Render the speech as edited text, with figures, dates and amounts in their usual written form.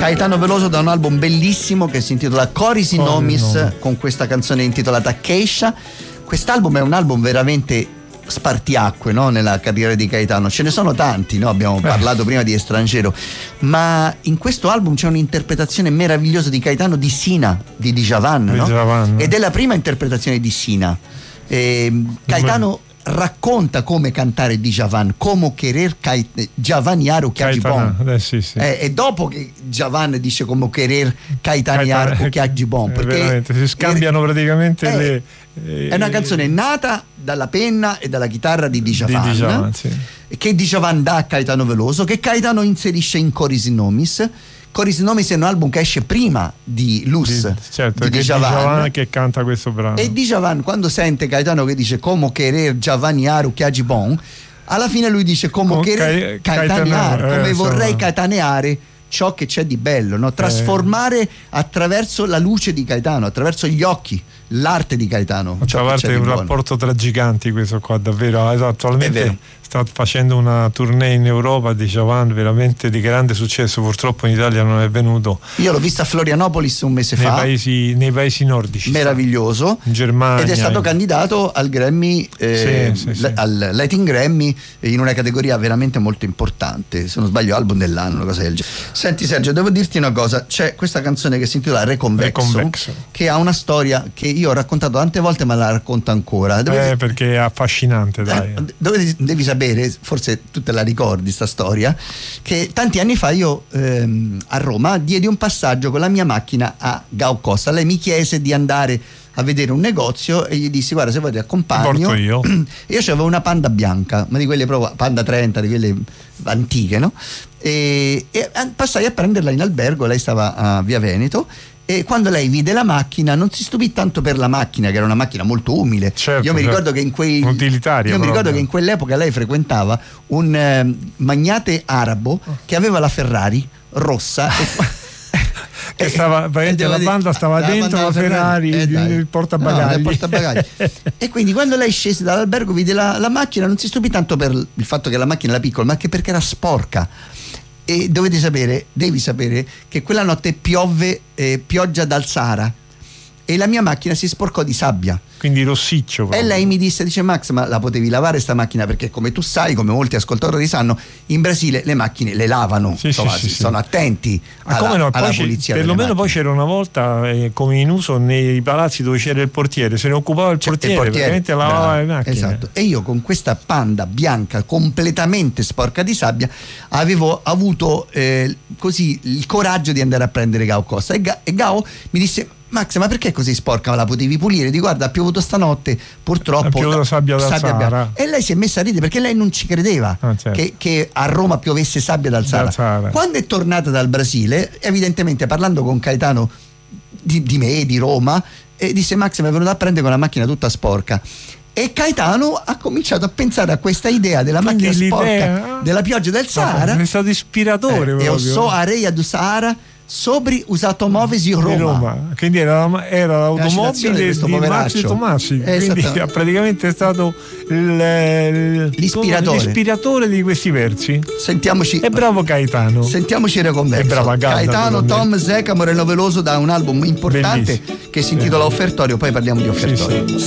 Caetano Veloso da un album bellissimo che si intitola Coris in Nomis, con questa canzone intitolata Keisha. Quest'album è un album veramente spartiacque, no? Nella carriera di Caetano ce ne sono tanti, no? Abbiamo parlato prima di Estrangero, ma in questo album c'è un'interpretazione meravigliosa di Caetano di Sina di Djavan, no? Djavan. Ed è la prima interpretazione di Sina. Caetano racconta come cantare Djavan, come querer Djavaniar o Chiagibon. Sì. E dopo che Djavan dice come querer Caetaniar o Chiagibon, perché veramente si scambiano praticamente le. È una canzone nata dalla penna e dalla chitarra di Djavan, sì. Che Djavan dà a Caetano Veloso, che Caetano inserisce in Coris in Nomis. Coris in Nomis è un album che esce prima di Luz, certo, di Djavan che canta questo brano. E Djavan, quando sente Caetano che dice come querer Djavaniar o Chiagibon, alla fine lui dice come querer Caetanear, come vorrei caetaneare ciò che c'è di bello, no? Trasformare attraverso la luce di Caetano, attraverso gli occhi, l'arte di Caetano. C'è parte un rapporto tra giganti questo qua, davvero. Attualmente sta facendo una tournée in Europa di Djavan veramente di grande successo, purtroppo in Italia non è venuto. Io l'ho vista a Florianopolis un mese fa, nei paesi nordici, meraviglioso, in Germania, ed è stato candidato al Grammy, al Latin Grammy, in una categoria veramente molto importante, se non sbaglio album dell'anno, una cosa del genere. Senti Sergio, devo dirti una cosa, c'è questa canzone che si intitola Reconvexo, che ha una storia che io ho raccontato tante volte ma la racconto ancora. Perché è affascinante, dai. Devi sapere, forse tu te la ricordi sta storia, che tanti anni fa io a Roma diedi un passaggio con la mia macchina a Gao Costa. Lei mi chiese di andare a vedere un negozio e gli dissi guarda, se vuoi ti accompagno. Porto io. Io avevo una Panda bianca, ma di quelle proprio Panda 30, di quelle antiche, no? E passai a prenderla in albergo, lei stava a Via Veneto. E quando lei vide la macchina non si stupì tanto per la macchina, che era una macchina molto umile. Certo, io mi ricordo che in quell'epoca lei frequentava un magnate arabo che aveva la Ferrari rossa che stava la banda stava dentro la Ferrari, il portabagagli. E quindi quando lei scese dall'albergo vide la macchina, non si stupì tanto per il fatto che la macchina era piccola, ma anche perché era sporca. E devi sapere che quella notte piovve pioggia dal Sahara e la mia macchina si sporcò di sabbia, quindi rossiccio proprio. E lei mi dice Max, ma la potevi lavare sta macchina? Perché come tu sai, come molti ascoltatori sanno, in Brasile le macchine le lavano, sono attenti alla pulizia. Perlomeno poi c'era una volta come in uso nei palazzi dove c'era il portiere, se ne occupava il portiere veramente lavava le macchine. Esatto. E io con questa Panda bianca completamente sporca di sabbia avevo avuto così il coraggio di andare a prendere Gao Costa e Gao mi disse Max, ma perché così sporca? Ma la potevi pulire? Di guarda, ha piovuto stanotte, purtroppo. Ha piovuto sabbia dal Sahara. E lei si è messa a ridere perché lei non ci credeva che a Roma piovesse sabbia dal Sahara. Quando è tornata dal Brasile, evidentemente parlando con Caetano di me, di Roma, disse Max mi è venuto a prendere con la macchina tutta sporca. E Caetano ha cominciato a pensare a questa idea della macchina sporca della pioggia del Sahara. È stato ispiratore. E so areia do Sahara sobre os automóveis di Roma. Quindi era l'automobile di Maxi Tomassi, quindi praticamente è stato l'ispiratore di questi versi. Sentiamoci. E bravo Caetano. Sentiamoci Reconverso. E brava Caetano, Tom Zeca, Moreno Veloso, da un album importante che si intitola Offertorio, poi parliamo di Offertorio.